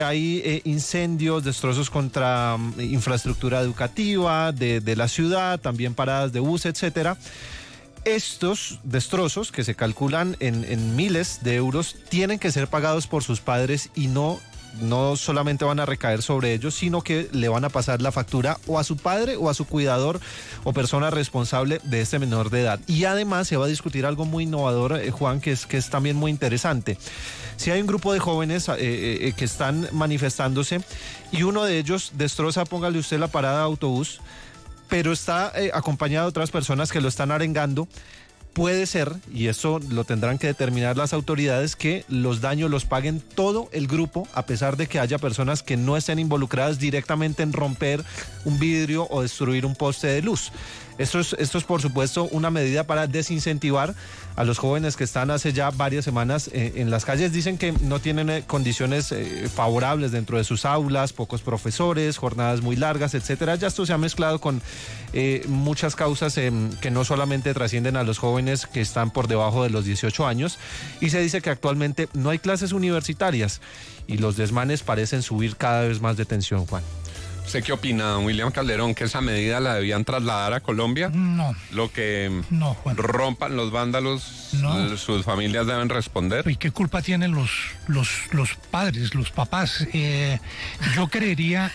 Hay incendios, destrozos contra infraestructura educativa de la ciudad, también paradas de bus, etcétera. Estos destrozos, que se calculan en miles de euros, tienen que ser pagados por sus padres y no solamente van a recaer sobre ellos, sino que le van a pasar la factura o a su padre o a su cuidador o persona responsable de este menor de edad. Y además se va a discutir algo muy innovador, Juan, que es también muy interesante. Si hay un grupo de jóvenes que están manifestándose y uno de ellos destroza, póngale usted, la parada de autobús, pero está acompañado de otras personas que lo están arengando, puede ser, y eso lo tendrán que determinar las autoridades, que los daños los paguen todo el grupo, a pesar de que haya personas que no estén involucradas directamente en romper un vidrio o destruir un poste de luz. Esto es por supuesto una medida para desincentivar a los jóvenes que están hace ya varias semanas en las calles. Dicen que no tienen condiciones favorables dentro de sus aulas, pocos profesores, jornadas muy largas, etcétera. Ya esto se ha mezclado con muchas causas que no solamente trascienden a los jóvenes que están por debajo de los 18 años, y se dice que actualmente no hay clases universitarias y los desmanes parecen subir cada vez más de tensión, Juan. ¿Usted qué opina, William Calderón, que esa medida la debían trasladar a Colombia? No. Lo que Juan, rompan los vándalos, sus familias deben responder. ¿Y qué culpa tienen los padres, los papás? Yo creería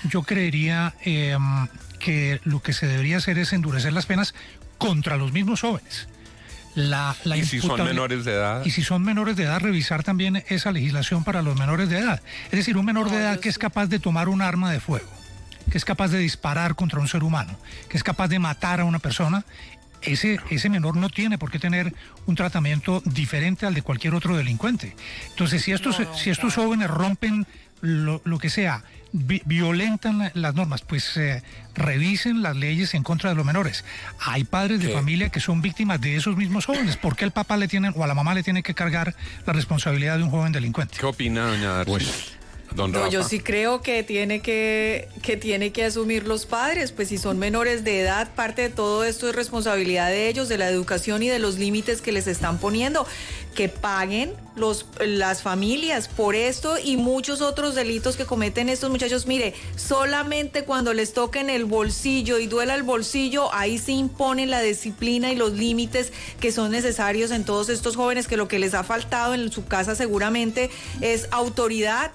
que lo que se debería hacer es endurecer las penas contra los mismos jóvenes. ¿Y si son menores de edad? Y si son menores de edad, revisar también esa legislación para los menores de edad. Es decir, un menor de edad que es capaz de tomar un arma de fuego, que es capaz de disparar contra un ser humano, que es capaz de matar a una persona, ese menor no tiene por qué tener un tratamiento diferente al de cualquier otro delincuente. Entonces, si estos jóvenes rompen lo que sea, violentan las normas, pues revisen las leyes en contra de los menores. Hay padres de familia que son víctimas de esos mismos jóvenes. ¿Por qué el papá o a la mamá le tiene que cargar la responsabilidad de un joven delincuente? ¿Qué opina, doña Darcy? No, yo sí creo que tiene que asumir los padres, pues si son menores de edad, parte de todo esto es responsabilidad de ellos, de la educación y de los límites que les están poniendo, que paguen las familias por esto y muchos otros delitos que cometen estos muchachos. Mire, solamente cuando les toquen el bolsillo y duela el bolsillo, ahí se impone la disciplina y los límites que son necesarios en todos estos jóvenes, que lo que les ha faltado en su casa seguramente es autoridad,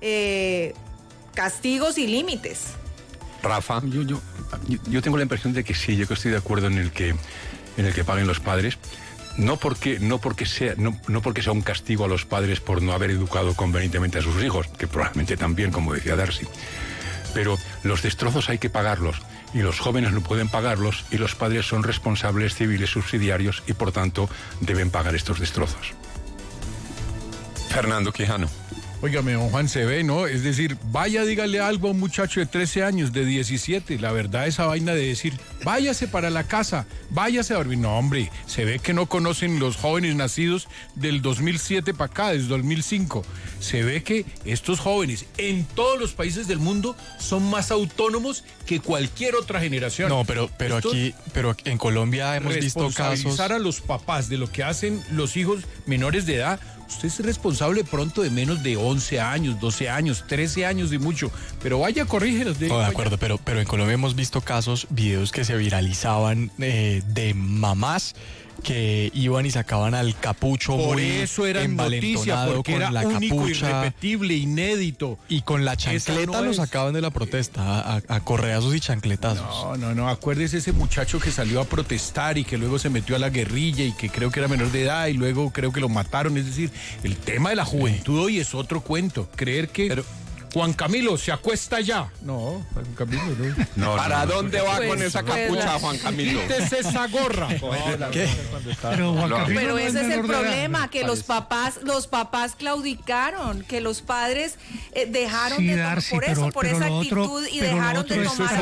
castigos y límites. Rafa. Yo tengo la impresión de que sí, yo que estoy de acuerdo en el que paguen los padres, no porque sea un castigo a los padres por no haber educado convenientemente a sus hijos, que probablemente también, como decía Darcy, pero los destrozos hay que pagarlos y los jóvenes no pueden pagarlos y los padres son responsables civiles subsidiarios y por tanto deben pagar estos destrozos. Fernando Quijano. Óigame, don Juan, se ve, ¿no? Es decir, vaya, dígale algo a un muchacho de 13 años, de 17. La verdad, esa vaina de decir, váyase para la casa, váyase a dormir. No, hombre, se ve que no conocen los jóvenes nacidos del 2007 para acá, desde 2005. Se ve que estos jóvenes en todos los países del mundo son más autónomos que cualquier otra generación. No, pero en Colombia hemos visto casos... Responsabilizar a los papás de lo que hacen los hijos menores de edad. Usted es responsable pronto de menos de 11 años, 12 años, 13 años de mucho. Pero vaya, corrígenos. No, de acuerdo, pero en Colombia hemos visto casos, videos que se viralizaban de mamás que iban y sacaban al capucho por muy eso era noticia, porque con era la único, capucha, irrepetible, inédito. Y con la chancleta lo sacaban de la protesta, a correazos y chancletazos. No, acuérdese ese muchacho que salió a protestar y que luego se metió a la guerrilla y que creo que era menor de edad y luego creo que lo mataron. Es decir, el tema de la juventud hoy es otro cuento. Creer que... Juan Camilo, se acuesta ya. No, Juan Camilo no. ¿Para dónde va con esa capucha, Juan Camilo? Quítese esa gorra. ¿Qué? Pero ese es el problema, que los papás claudicaron, que los padres dejaron de tomar por esa actitud y dejaron de tomar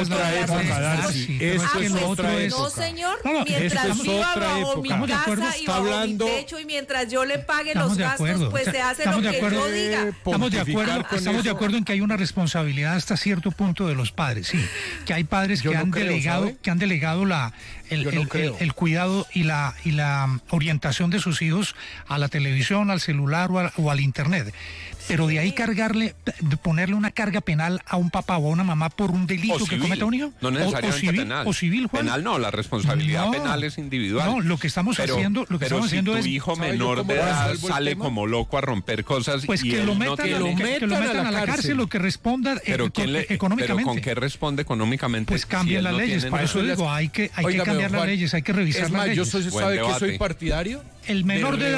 autoridad. No, señor, mientras viva bajo mi casa y bajo mi techo y mientras yo le pague los gastos, pues se hace lo que yo diga. Estamos de acuerdo en que hay una responsabilidad hasta cierto punto de los padres, sí, que hay padres que han delegado el cuidado y la orientación de sus hijos a la televisión, al celular o al internet. Pero de ahí ponerle una carga penal a un papá o a una mamá por un delito que cometa un hijo. No necesariamente penal. O civil, Juan. Penal no, la responsabilidad penal es individual. No, lo que estamos haciendo es... Pero si tu hijo menor de edad sale como loco a romper cosas, pues que lo metan a la cárcel o que responda económicamente. ¿Pero con qué responde económicamente? Pues cambien las leyes, por eso digo, hay que cambiar las leyes, hay que revisar las leyes. Yo sabe que soy partidario. El menor de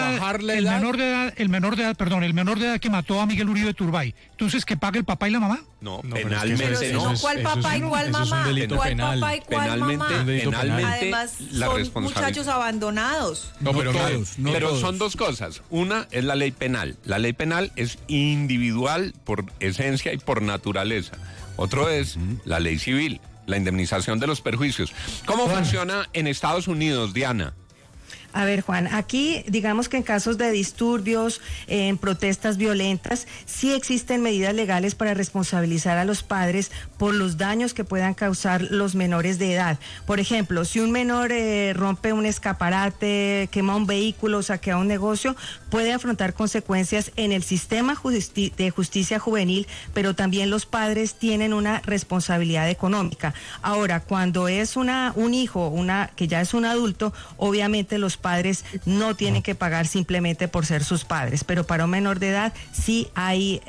edad que mató a Miguel Uribe Turbay, entonces que pague el papá y la mamá. No, penalmente no. ¿Cuál papá y cuál mamá? ¿Cuál papá y cuál mamá? Penalmente la son muchachos abandonados. Pero son dos cosas. Una es la ley penal. La ley penal es individual por esencia y por naturaleza. Otro es la ley civil, la indemnización de los perjuicios. ¿Cómo funciona en Estados Unidos, Diana? A ver, Juan, aquí digamos que en casos de disturbios, en protestas violentas, sí existen medidas legales para responsabilizar a los padres por los daños que puedan causar los menores de edad. Por ejemplo, si un menor rompe un escaparate, quema un vehículo, saquea un negocio, puede afrontar consecuencias en el sistema de justicia juvenil, pero también los padres tienen una responsabilidad económica. Ahora, cuando es un hijo, que ya es un adulto, obviamente los padres no tienen que pagar simplemente por ser sus padres, pero para un menor de edad sí hay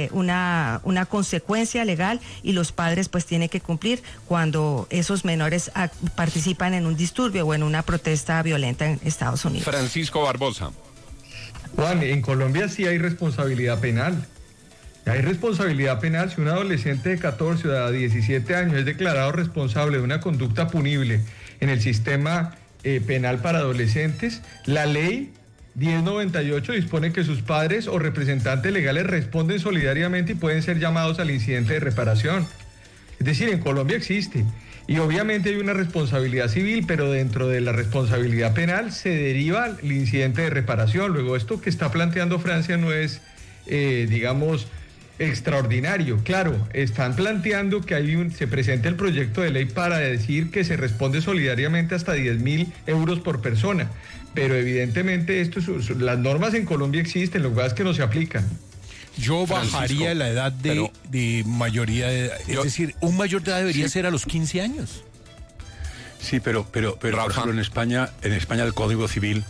una consecuencia legal y los padres pues tienen que cumplir cuando esos menores participan en un disturbio o en una protesta violenta en Estados Unidos. Francisco Barbosa. Juan, en Colombia sí hay responsabilidad penal. Hay responsabilidad penal si un adolescente de 14 o de 17 años es declarado responsable de una conducta punible en el sistema penal para adolescentes. La ley 1098 dispone que sus padres o representantes legales responden solidariamente y pueden ser llamados al incidente de reparación. Es decir, en Colombia existe. Y obviamente hay una responsabilidad civil, pero dentro de la responsabilidad penal se deriva el incidente de reparación. Luego, esto que está planteando Francia no es, digamos, extraordinario. Claro, están planteando que se presente el proyecto de ley para decir que se responde solidariamente hasta 10.000 euros por persona. Pero evidentemente las normas en Colombia existen, lo que pasa es que no se aplican. Yo bajaría la edad de mayoría de edad. Es decir, un mayor de edad debería ser a los 15 años. Sí, pero por ejemplo, en España el Código Civil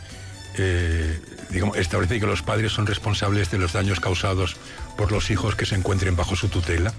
establece que los padres son responsables de los daños causados por los hijos que se encuentren bajo su tutela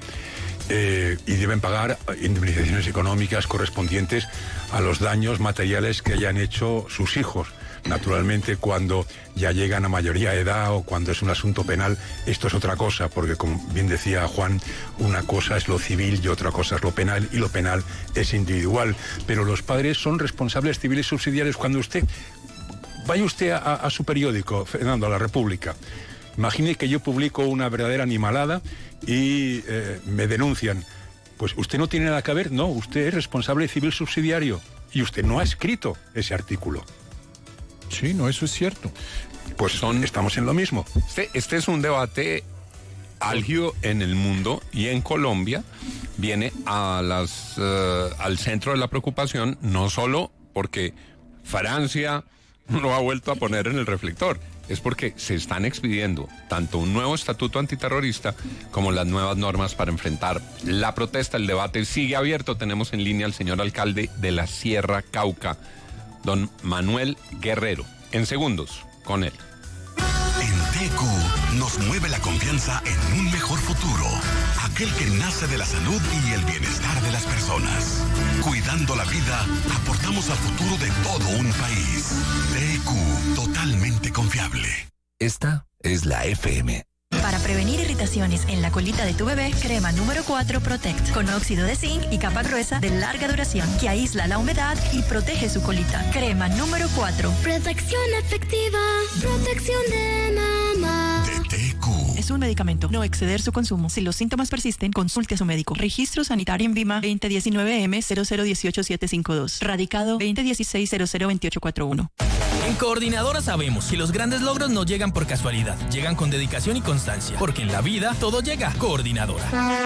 y deben pagar indemnizaciones económicas correspondientes a los daños materiales que hayan hecho sus hijos. Naturalmente, cuando ya llegan a mayoría de edad o cuando es un asunto penal, esto es otra cosa, porque como bien decía Juan, una cosa es lo civil y otra cosa es lo penal, y lo penal es individual. Pero los padres son responsables civiles subsidiarios. Cuando vaya usted a su periódico, Fernando, a La República, imagine que yo publico una verdadera animalada y me denuncian. Pues usted no tiene nada que ver, no, usted es responsable civil subsidiario y usted no ha escrito ese artículo. Sí, no, eso es cierto. Pues estamos en lo mismo. Este es un debate álgido en el mundo y en Colombia viene al centro de la preocupación, no solo porque Francia lo ha vuelto a poner en el reflector, es porque se están expidiendo tanto un nuevo estatuto antiterrorista como las nuevas normas para enfrentar la protesta. El debate sigue abierto. Tenemos en línea al señor alcalde de la Sierra Cauca, don Manuel Guerrero. En segundos, con él. En TQ nos mueve la confianza en un mejor futuro, aquel que nace de la salud y el bienestar de las personas. Cuidando la vida, aportamos al futuro de todo un país. TQ, totalmente confiable. Esta es la FM. Para prevenir irritaciones en la colita de tu bebé, crema número 4 Protect, con óxido de zinc y capa gruesa de larga duración que aísla la humedad y protege su colita. Crema número 4. Protección efectiva, protección de mamá. De TQ. Es un medicamento, no exceder su consumo. Si los síntomas persisten, consulte a su médico. Registro sanitario en Vima 2019M 0018752. Radicado 2016 002841. En Coordinadora sabemos que los grandes logros no llegan por casualidad, llegan con dedicación y constancia, porque en la vida todo llega. Coordinadora.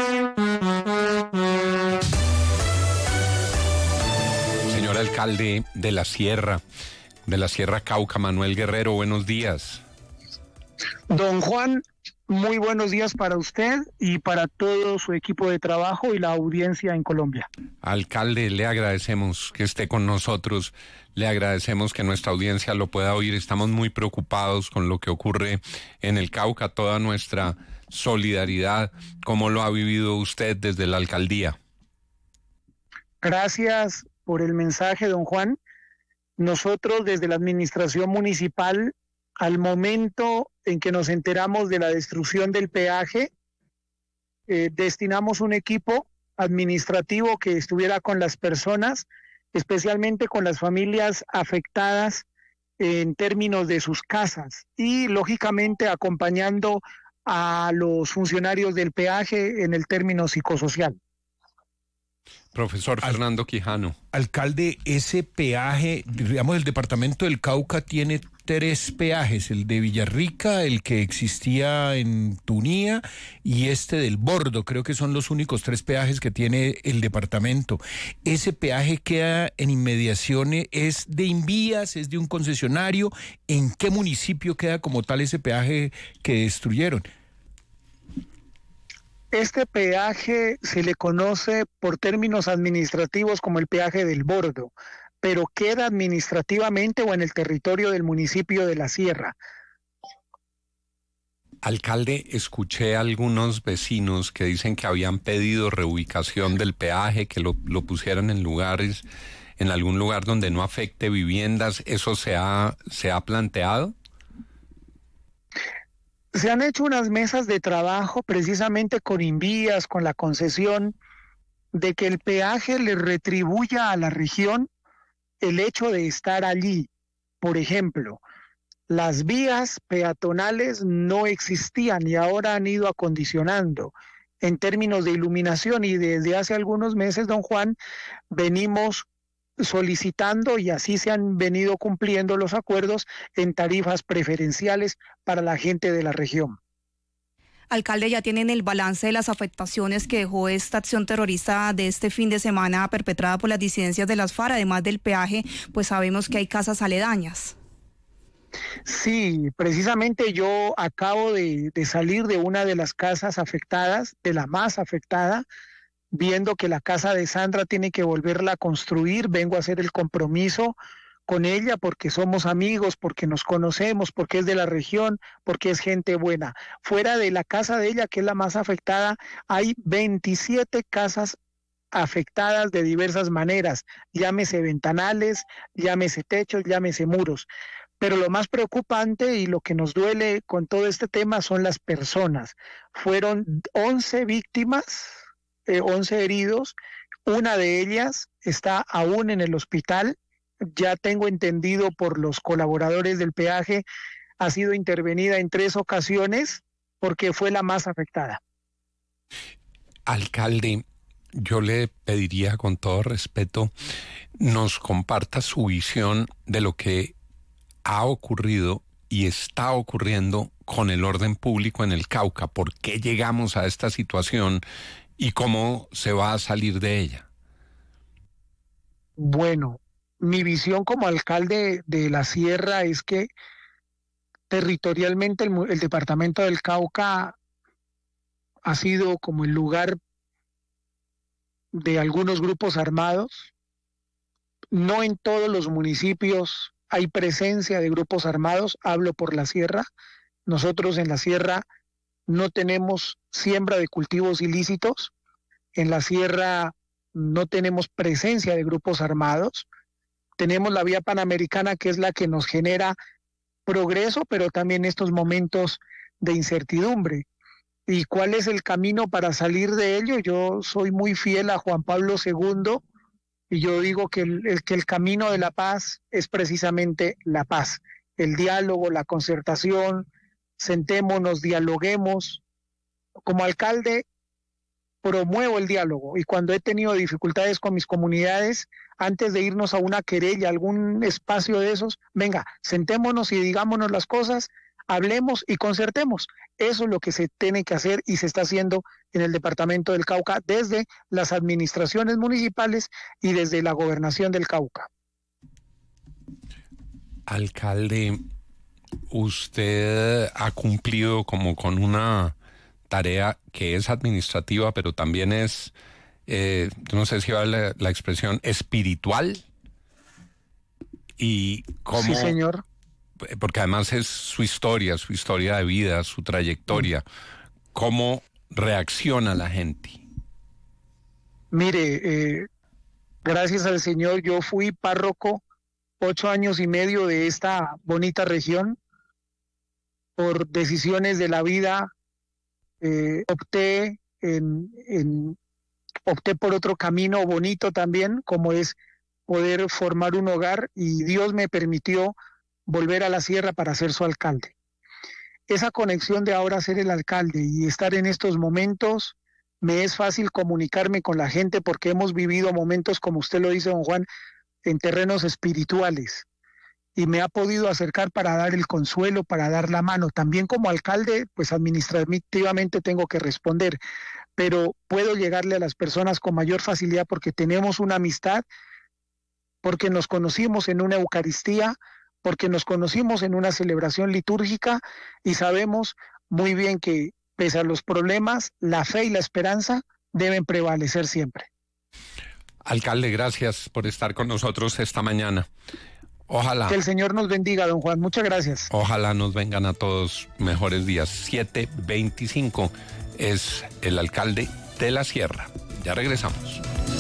Señor alcalde de la Sierra Cauca, Manuel Guerrero, buenos días. Don Juan, muy buenos días para usted y para todo su equipo de trabajo y la audiencia en Colombia. Alcalde, le agradecemos que esté con nosotros, le agradecemos que nuestra audiencia lo pueda oír. Estamos muy preocupados con lo que ocurre en el Cauca, toda nuestra solidaridad. ¿Cómo lo ha vivido usted desde la alcaldía? Gracias por el mensaje, don Juan. Nosotros desde la administración municipal, al momento en que nos enteramos de la destrucción del peaje, destinamos un equipo administrativo que estuviera con las personas, especialmente con las familias afectadas en términos de sus casas y lógicamente acompañando a los funcionarios del peaje en el término psicosocial. Profesor Fernando Quijano. Alcalde, ese peaje, digamos, el departamento del Cauca tiene 3 peajes, el de Villarrica, el que existía en Tunía y este del Bordo. Creo que son los únicos 3 peajes que tiene el departamento. Ese peaje queda en inmediaciones, ¿es de Invías, es de un concesionario? ¿En qué municipio queda como tal ese peaje que destruyeron? Este peaje se le conoce por términos administrativos como el peaje del Bordo, pero queda administrativamente o en el territorio del municipio de La Sierra. Alcalde, escuché a algunos vecinos que dicen que habían pedido reubicación del peaje, que lo pusieran en lugares, en algún lugar donde no afecte viviendas. ¿Eso se ha planteado? Se han hecho unas mesas de trabajo precisamente con Invías, con la concesión, de que el peaje le retribuya a la región el hecho de estar allí. Por ejemplo, las vías peatonales no existían y ahora han ido acondicionando en términos de iluminación y desde hace algunos meses, don Juan, venimos solicitando y así se han venido cumpliendo los acuerdos en tarifas preferenciales para la gente de la región. Alcalde, ¿ya tienen el balance de las afectaciones que dejó esta acción terrorista de este fin de semana perpetrada por las disidencias de las FARC? Además del peaje, pues sabemos que hay casas aledañas. Sí, precisamente yo acabo de salir de una de las casas afectadas, de la más afectada, viendo que la casa de Sandra tiene que volverla a construir. Vengo a hacer el compromiso con ella porque somos amigos, porque nos conocemos, porque es de la región, porque es gente buena. Fuera de la casa de ella, que es la más afectada, hay 27 casas afectadas de diversas maneras, llámese ventanales, llámese techos, llámese muros. Pero lo más preocupante y lo que nos duele con todo este tema son las personas. Fueron 11 víctimas, 11 heridos, una de ellas está aún en el hospital, ya tengo entendido por los colaboradores del peaje, ha sido intervenida en 3 ocasiones porque fue la más afectada. Alcalde, yo le pediría con todo respeto, nos comparta su visión de lo que ha ocurrido y está ocurriendo con el orden público en el Cauca. ¿Por qué llegamos a esta situación y cómo se va a salir de ella? Bueno, mi visión como alcalde de la Sierra es que territorialmente el departamento del Cauca ha sido como el lugar de algunos grupos armados. No en todos los municipios hay presencia de grupos armados, hablo por la Sierra. Nosotros en la Sierra no tenemos siembra de cultivos ilícitos, en la Sierra no tenemos presencia de grupos armados, tenemos la vía panamericana que es la que nos genera progreso, pero también estos momentos de incertidumbre. ¿Y cuál es el camino para salir de ello? Yo soy muy fiel a Juan Pablo II y yo digo que el camino de la paz es precisamente la paz, el diálogo, la concertación, sentémonos, dialoguemos. Como alcalde promuevo el diálogo, y cuando he tenido dificultades con mis comunidades, antes de irnos a una querella, algún espacio de esos, venga, sentémonos y digámonos las cosas, hablemos y concertemos. Eso es lo que se tiene que hacer y se está haciendo en el departamento del Cauca desde las administraciones municipales y desde la gobernación del Cauca. Alcalde, usted ha cumplido como con una tarea que es administrativa, pero también es, no sé si va la expresión, espiritual. Y cómo, sí, señor. Porque además es su historia de vida, su trayectoria. ¿Cómo reacciona la gente? Mire, gracias al Señor, yo fui párroco 8 años y medio de esta bonita región. Por decisiones de la vida, opté por otro camino bonito también, como es poder formar un hogar, y Dios me permitió volver a la sierra para ser su alcalde. Esa conexión de ahora ser el alcalde y estar en estos momentos, me es fácil comunicarme con la gente porque hemos vivido momentos, como usted lo dice, don Juan, en terrenos espirituales, y me ha podido acercar para dar el consuelo, para dar la mano. También como alcalde, pues administrativamente tengo que responder, pero puedo llegarle a las personas con mayor facilidad porque tenemos una amistad, porque nos conocimos en una Eucaristía, porque nos conocimos en una celebración litúrgica, y sabemos muy bien que pese a los problemas, la fe y la esperanza deben prevalecer siempre. Alcalde, gracias por estar con nosotros esta mañana. Ojalá. Que el Señor nos bendiga, don Juan. Muchas gracias. Ojalá nos vengan a todos mejores días. 7:25 es el alcalde de la Sierra. Ya regresamos.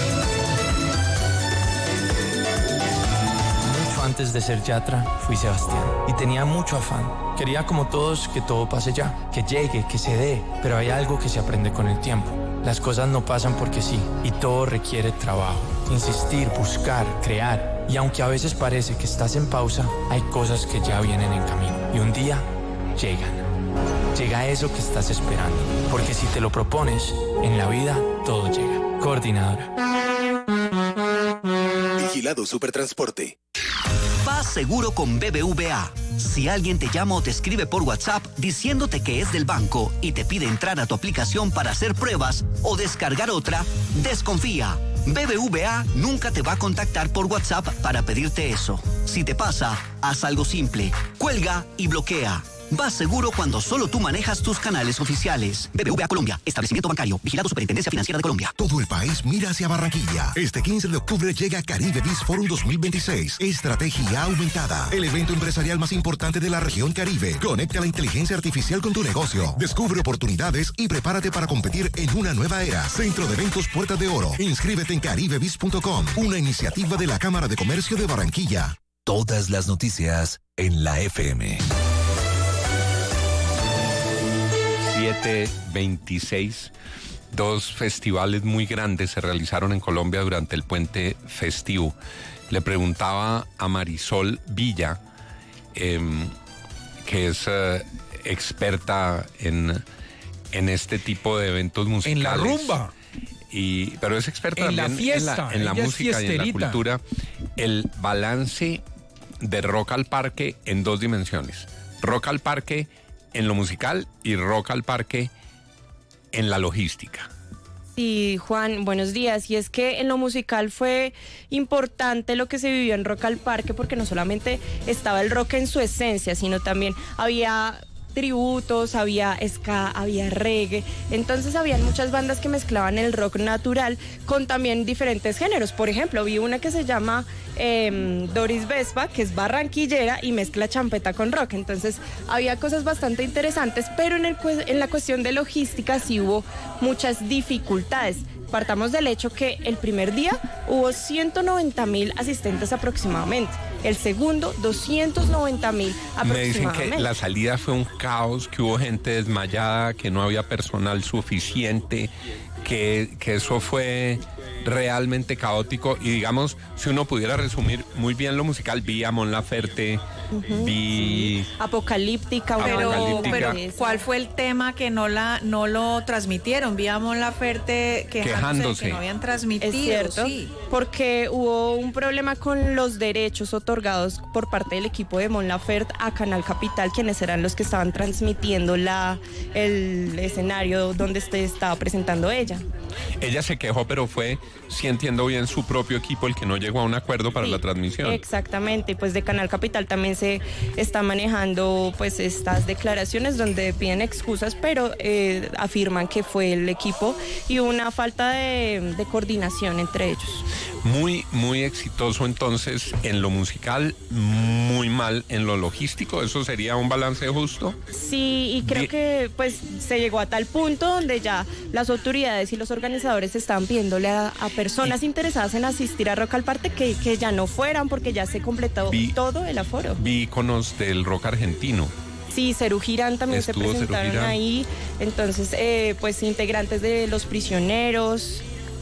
Antes de ser Yatra, fui Sebastián y tenía mucho afán. Quería como todos que todo pase ya, que llegue, que se dé, pero hay algo que se aprende con el tiempo. Las cosas no pasan porque sí, y todo requiere trabajo, insistir, buscar, crear. Y aunque a veces parece que estás en pausa, hay cosas que ya vienen en camino. Y un día llegan. Llega eso que estás esperando, porque si te lo propones, en la vida todo llega. Coordinadora. Vigilado Supertransporte. Vas seguro con BBVA. Si alguien te llama o te escribe por WhatsApp diciéndote que es del banco y te pide entrar a tu aplicación para hacer pruebas o descargar otra, desconfía. BBVA nunca te va a contactar por WhatsApp para pedirte eso. Si te pasa, haz algo simple. Cuelga y bloquea. Vas seguro cuando solo tú manejas tus canales oficiales. BBVA Colombia, establecimiento bancario, vigilado Superintendencia Financiera de Colombia. Todo el país mira hacia Barranquilla. Este 15 de octubre llega Caribe Biz Forum 2026. Estrategia aumentada. El evento empresarial más importante de la región Caribe. Conecta la inteligencia artificial con tu negocio. Descubre oportunidades y prepárate para competir en una nueva era. Centro de Eventos Puerta de Oro. Inscríbete en caribebiz.com. Una iniciativa de la Cámara de Comercio de Barranquilla. Todas las noticias en la FM. 7:26. Dos festivales muy grandes se realizaron en Colombia durante el puente festivo. Le preguntaba a Marisol Villa, que es experta en este tipo de eventos musicales. En la rumba. Pero es experta en también la fiesta, en la música y en la cultura. El balance de Rock al Parque en dos dimensiones. Rock al Parque en lo musical y Rock al Parque en la logística. Sí, Juan, buenos días. Y es que en lo musical fue importante lo que se vivió en Rock al Parque, porque no solamente estaba el rock en su esencia, sino también había tributos, había ska, había reggae. Entonces habían muchas bandas que mezclaban el rock natural con también diferentes géneros. Por ejemplo, vi una que se llama Doris Vespa, que es barranquillera y mezcla champeta con rock. Entonces había cosas bastante interesantes, pero en la cuestión de logística sí hubo muchas dificultades. Partamos del hecho que el primer día hubo 190,000 asistentes aproximadamente. El segundo, 290,000 aproximadamente. Me dicen que la salida fue un caos, que hubo gente desmayada, que no había personal suficiente, que eso fue realmente caótico. Y digamos, si uno pudiera resumir muy bien lo musical, vi a Mon Laferte, vi Apocalíptica, pero ¿cuál fue el tema que no lo transmitieron? Vi a Mon Laferte quejándose de que no habían transmitido. Es cierto, sí. Porque hubo un problema con los derechos otorgados por parte del equipo de Mon Laferte a Canal Capital, quienes eran los que estaban transmitiendo el escenario donde estaba presentando ella. Ella se quejó, pero fue, si entiendo bien, su propio equipo el que no llegó a un acuerdo para la transmisión. Exactamente, pues de Canal Capital también se está manejando pues estas declaraciones donde piden excusas, pero afirman que fue el equipo y una falta de coordinación entre ellos. Muy, muy exitoso entonces en lo musical, muy mal en lo logístico. ¿Eso sería un balance justo? Sí, y creo que pues se llegó a tal punto donde ya las autoridades y los organizadores estaban pidiéndole a personas interesadas en asistir a Rock al Parque que ya no fueran porque ya se completó todo el aforo. Vi íconos del rock argentino. Sí, Serú Girán también se presentaron ahí. Entonces, pues integrantes de Los Prisioneros.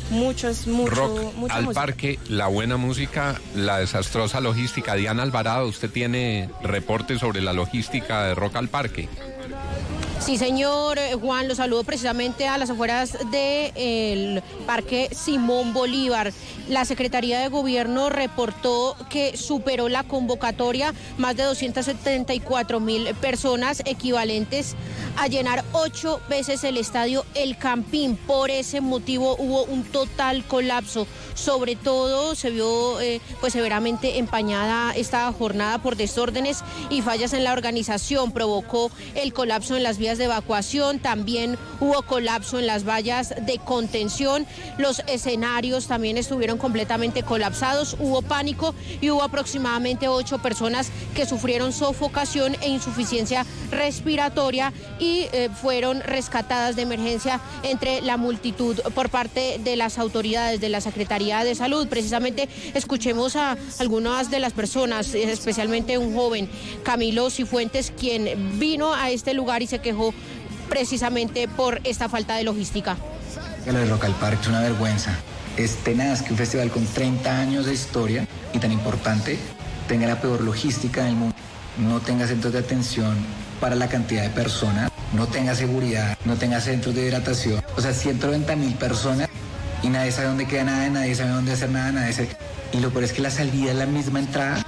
Rock al música. Parque, la buena música, la desastrosa logística. Diana Alvarado, ¿usted tiene reportes sobre la logística de Rock al Parque? Sí, señor Juan, lo saludo precisamente a las afueras del Parque Simón Bolívar. La Secretaría de Gobierno reportó que superó la convocatoria, más de 274.000 personas, equivalentes a llenar 8 veces el estadio El Campín. Por ese motivo hubo un total colapso. Sobre todo se vio pues severamente empañada esta jornada por desórdenes y fallas en la organización. Provocó el colapso en las vías de evacuación, también hubo colapso en las vallas de contención, los escenarios también estuvieron completamente colapsados, hubo pánico y hubo aproximadamente 8 personas que sufrieron sofocación e insuficiencia respiratoria y fueron rescatadas de emergencia entre la multitud por parte de las autoridades de la Secretaría de Salud. Precisamente escuchemos a algunas de las personas, especialmente un joven, Camilo Cifuentes, quien vino a este lugar y se quejó precisamente por esta falta de logística. Lo de Rock al Parque es una vergüenza. Es tenaz que un festival con 30 años de historia y tan importante tenga la peor logística del mundo. No tenga centros de atención para la cantidad de personas, no tenga seguridad, no tenga centros de hidratación. O sea, 190.000 personas y nadie sabe dónde queda nada, nadie sabe dónde hacer nada, nadie sabe. Y lo peor es que la salida es la misma entrada.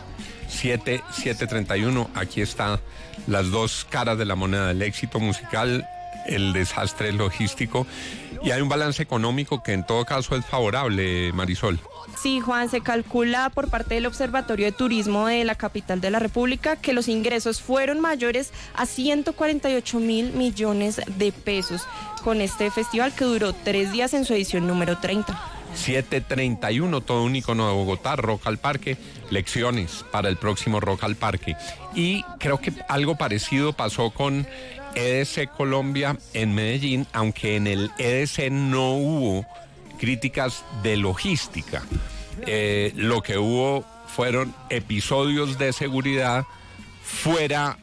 7:31, aquí están las dos caras de la moneda, el éxito musical, el desastre logístico, y hay un balance económico que en todo caso es favorable, Marisol. Sí, Juan, se calcula por parte del Observatorio de Turismo de la capital de la República que los ingresos fueron mayores a 148.000 millones de pesos con este festival que duró 3 días en su edición número 30. 7:31, todo un icono de Bogotá, Rock al Parque, lecciones para el próximo Rock al Parque. Y creo que algo parecido pasó con EDC Colombia en Medellín, aunque en el EDC no hubo críticas de logística. Lo que hubo fueron episodios de seguridad fuera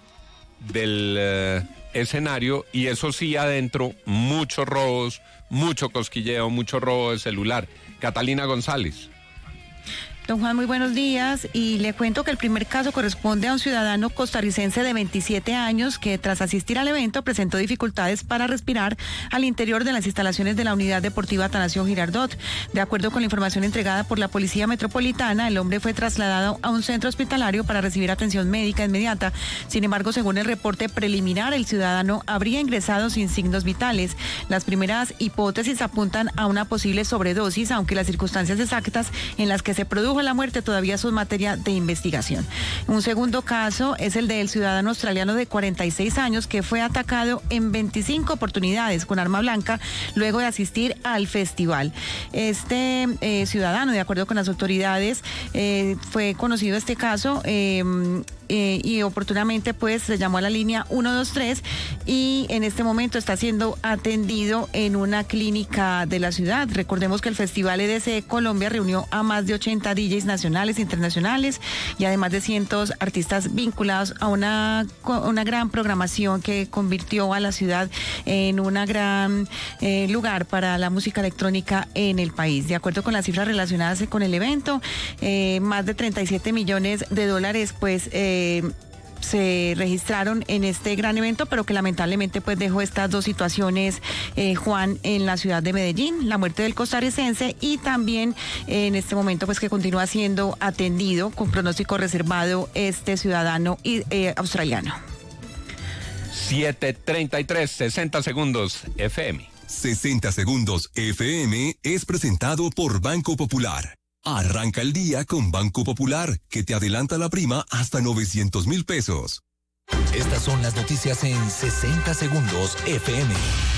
del escenario, y eso sí, adentro muchos robos, mucho cosquilleo, mucho robo de celular. Catalina González. Don Juan, muy buenos días, y le cuento que el primer caso corresponde a un ciudadano costarricense de 27 años que tras asistir al evento presentó dificultades para respirar al interior de las instalaciones de la Unidad Deportiva Atanasio Girardot. De acuerdo con la información entregada por la Policía Metropolitana, el hombre fue trasladado a un centro hospitalario para recibir atención médica inmediata. Sin embargo, según el reporte preliminar, el ciudadano habría ingresado sin signos vitales. Las primeras hipótesis apuntan a una posible sobredosis, aunque las circunstancias exactas en las que se produjo la muerte todavía son materia de investigación. Un segundo caso es el del ciudadano australiano de 46 años que fue atacado en 25 oportunidades con arma blanca luego de asistir al festival. Este ciudadano, de acuerdo con las autoridades, fue conocido este caso y oportunamente pues se llamó a la línea 123 y en este momento está siendo atendido en una clínica de la ciudad. Recordemos que el Festival EDC Colombia reunió a más de 80 DJs nacionales e internacionales y además de cientos artistas vinculados a una gran programación que convirtió a la ciudad en una gran lugar para la música electrónica en en el país. De acuerdo con las cifras relacionadas con el evento, más de 37 millones de dólares, pues, se registraron en este gran evento, pero que lamentablemente pues dejó estas dos situaciones, Juan, en la ciudad de Medellín, la muerte del costarricense y también en este momento pues que continúa siendo atendido con pronóstico reservado este ciudadano australiano. 7:33, 60 segundos, FM. 60 segundos FM es presentado por Banco Popular. Arranca el día con Banco Popular, que te adelanta la prima hasta 900,000 pesos. Estas son las noticias en 60 segundos FM.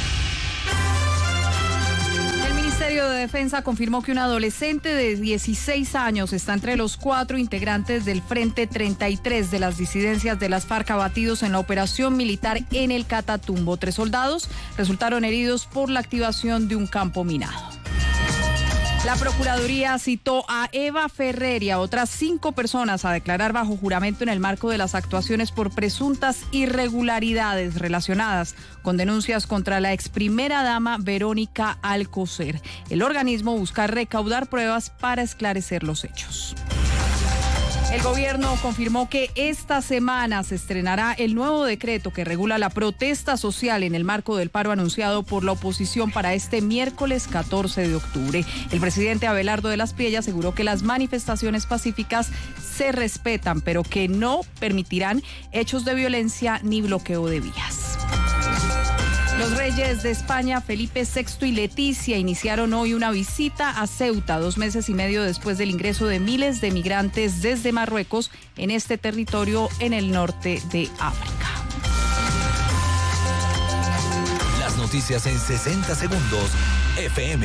El Ministerio de Defensa confirmó que un adolescente de 16 años está entre los 4 integrantes del Frente 33 de las disidencias de las FARC abatidos en la operación militar en el Catatumbo. 3 soldados resultaron heridos por la activación de un campo minado. La Procuraduría citó a Eva Ferrer y a otras 5 personas a declarar bajo juramento en el marco de las actuaciones por presuntas irregularidades relacionadas con denuncias contra la ex primera dama Verónica Alcocer. El organismo busca recaudar pruebas para esclarecer los hechos. El gobierno confirmó que esta semana se estrenará el nuevo decreto que regula la protesta social en el marco del paro anunciado por la oposición para este miércoles 14 de octubre. El presidente Abelardo de las Priellas aseguró que las manifestaciones pacíficas se respetan, pero que no permitirán hechos de violencia ni bloqueo de vías. Los reyes de España, Felipe VI y Leticia, iniciaron hoy una visita a Ceuta, 2 meses y medio después del ingreso de miles de migrantes desde Marruecos en este territorio en el norte de África. Las noticias en 60 segundos, FM.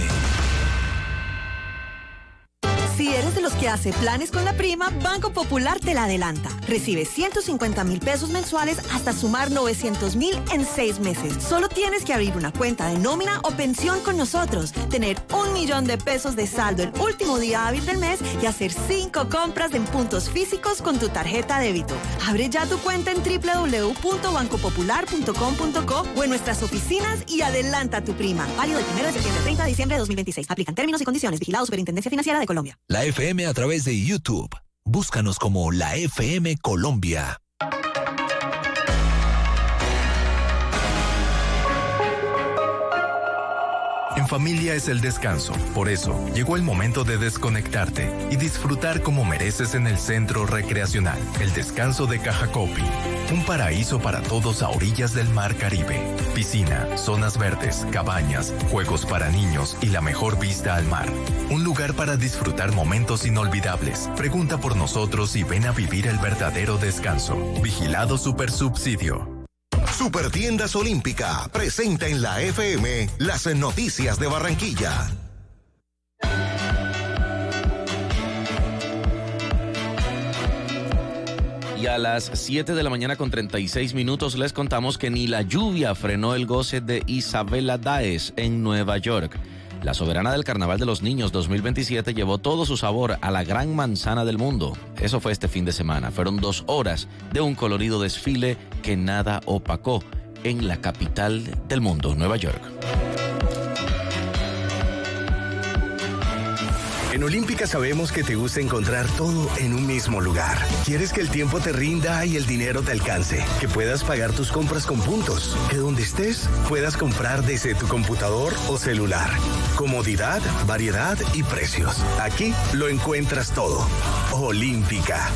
Si eres de los que hace planes con la prima, Banco Popular te la adelanta. Recibe 150,000 pesos mensuales hasta sumar 900,000 en 6 meses. Solo tienes que abrir una cuenta de nómina o pensión con nosotros, tener 1,000,000 de pesos de saldo el último día hábil del mes y hacer 5 compras en puntos físicos con tu tarjeta débito. Abre ya tu cuenta en www.bancopopular.com.co o en nuestras oficinas y adelanta tu prima. Válido del 1 de septiembre al 30 de diciembre de 2026. Aplican términos y condiciones. Vigilado Superintendencia Financiera de Colombia. La FM a través de YouTube. Búscanos como La FM Colombia. En familia es el descanso. Por eso, llegó el momento de desconectarte y disfrutar como mereces en el Centro Recreacional. El descanso de Cajacopi. Un paraíso para todos a orillas del Mar Caribe. Piscina, zonas verdes, cabañas, juegos para niños y la mejor vista al mar. Un lugar para disfrutar momentos inolvidables. Pregunta por nosotros y ven a vivir el verdadero descanso. Vigilado Supersubsidio. Supertiendas Olímpica presenta en la FM las noticias de Barranquilla. Y a las 7 de la mañana con 36 minutos les contamos que ni la lluvia frenó el goce de Isabella Daes en Nueva York. La soberana del Carnaval de los Niños 2027 llevó todo su sabor a la gran manzana del mundo. Eso fue este fin de semana. Fueron 2 horas de un colorido desfile que nada opacó en la capital del mundo, Nueva York. En Olímpica sabemos que te gusta encontrar todo en un mismo lugar. Quieres que el tiempo te rinda y el dinero te alcance, que puedas pagar tus compras con puntos, que donde estés puedas comprar desde tu computador o celular. Comodidad, variedad y precios. Aquí lo encuentras todo. Olímpica.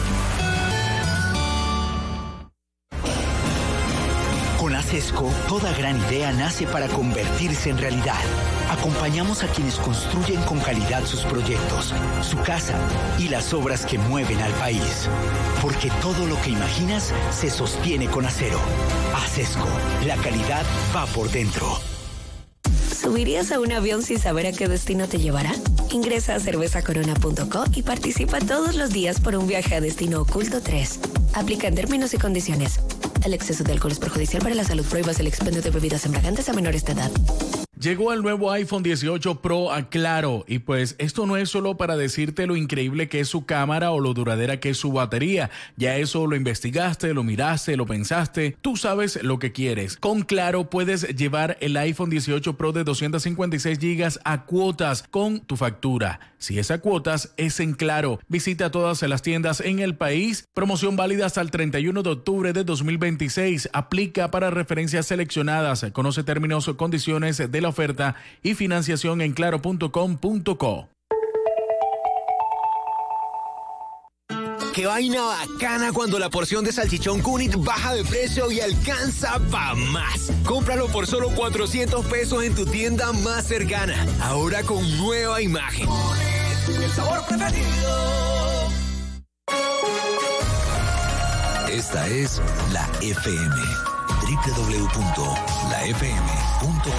Con ACESCO, toda gran idea nace para convertirse en realidad. Acompañamos a quienes construyen con calidad sus proyectos, su casa y las obras que mueven al país. Porque todo lo que imaginas se sostiene con acero. ACESCO, la calidad va por dentro. ¿Subirías a un avión sin saber a qué destino te llevará? Ingresa a cervezacorona.co y participa todos los días por un viaje a Destino Oculto 3. Aplican términos y condiciones. El exceso de alcohol es perjudicial para la salud. Prohíbas el expendio de bebidas embriagantes a menores de edad. Llegó el nuevo iPhone 18 Pro a Claro y pues esto no es solo para decirte lo increíble que es su cámara o lo duradera que es su batería. Ya eso lo investigaste, lo miraste, lo pensaste. Tú sabes lo que quieres. Con Claro puedes llevar el iPhone 18 Pro de 256 GB a cuotas con tu factura. Si es a cuotas, es en Claro. Visita todas las tiendas en el país. Promoción válida hasta el 31 de octubre de 2026. Aplica para referencias seleccionadas. Conoce términos o condiciones de la oferta y financiación en claro.com.co. Qué vaina bacana cuando la porción de salchichón Cunit baja de precio y alcanza pa' más. Cómpralo por solo 400 pesos en tu tienda más cercana. Ahora con nueva imagen. El sabor preferido. Esta es la FM. www.lafm.com